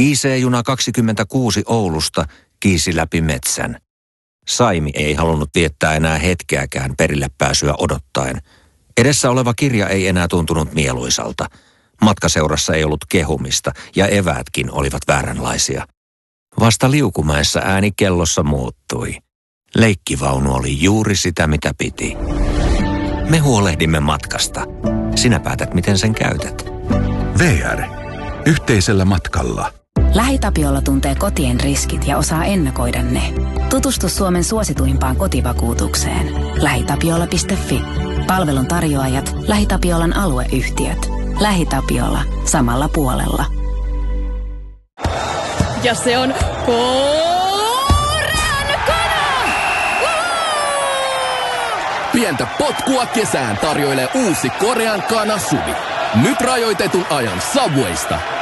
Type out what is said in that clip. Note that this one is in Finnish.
IC-juna 26 Oulusta kiisi läpi metsän. Saimi ei halunnut viettää enää hetkeäkään perille pääsyä odottaen. Edessä oleva kirja ei enää tuntunut mieluisalta. Matkaseurassa ei ollut kehumista ja eväätkin olivat vääränlaisia. Vasta Liukumäessä ääni kellossa muuttui. Leikkivaunu oli juuri sitä, mitä piti. Me huolehdimme matkasta. Sinä päätät, miten sen käytät. VR. Yhteisellä matkalla. LähiTapiola tuntee kotien riskit ja osaa ennakoida ne. Tutustu Suomen suosituimpaan kotivakuutukseen. LähiTapiola.fi. Palvelun tarjoajat, LähiTapiolan alueyhtiöt. LähiTapiola. Samalla puolella. Ja se on Korean. Pientä potkua kesään tarjoilee uusi Korean kana Suvi. Nyt rajoitetun ajan Subwaysta.